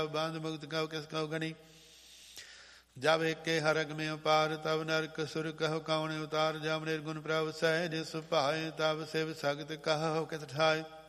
बांध मुक्त कहो किस कहो गनी। जब एके हरग में उपार तब नरक सुर कहो कौन उतार। जब निर्गुण प्रभ सहज सुभाए तब शिव सगत कहो किस ठाय।